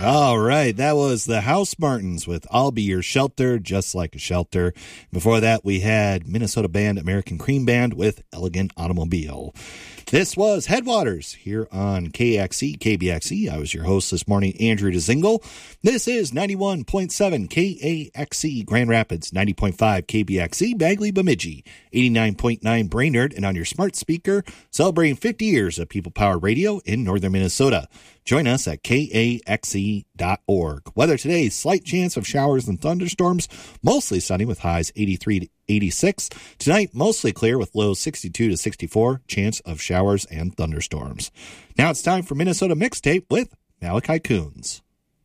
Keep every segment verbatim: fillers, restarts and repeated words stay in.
All right, that was the House Martins with I'll Be Your Shelter, Just Like a Shelter. Before that, we had Minnesota band American Cream Band with Elegant Automobile. This was Headwaters here on K X E, K B X E. I was your host this morning, Andrew DeZingle. This is ninety-one point seven K A X E Grand Rapids, ninety point five K B X E Bagley Bemidji, eighty-nine point nine Brainerd, and on your smart speaker, celebrating fifty years of People Power Radio in northern Minnesota. Join us at K A X E dot org. Weather today, slight chance of showers and thunderstorms, mostly sunny with highs eighty-three to eighty-six. Tonight, mostly clear with lows sixty-two to sixty-four, chance of showers and thunderstorms. Now it's time for Minnesota Mixtape with Malachi Coons.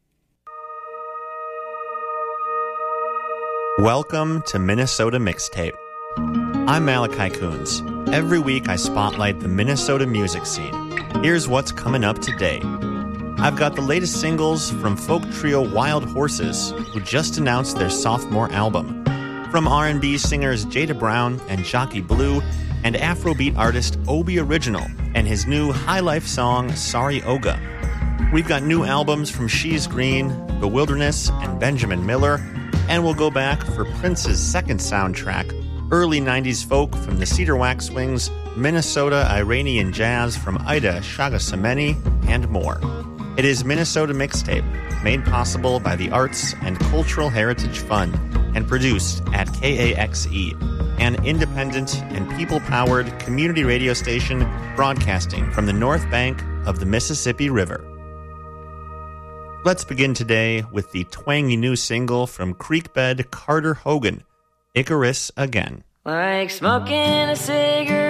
Welcome to Minnesota Mixtape. I'm Malachi Coons. Every week I spotlight the Minnesota music scene. Here's what's coming up today. I've got the latest singles from folk trio Wild Horses, who just announced their sophomore album. From R and B singers Jada Brown and Jockey Blue, and Afrobeat artist Obi Original and his new high life song Sorry Oga. We've got new albums from She's Green, The Wilderness, and Benjamin Miller, and we'll go back for Prince's second soundtrack, early nineties folk from the Cedar Waxwings, Minnesota Iranian jazz from Ida Shagasameni, and more. It is Minnesota Mixtape, made possible by the Arts and Cultural Heritage Fund and produced at K A X E, an independent and people-powered community radio station broadcasting from the north bank of the Mississippi River. Let's begin today with the twangy new single from Creekbed Carter Hogan, Icarus Again. Like smoking a cigarette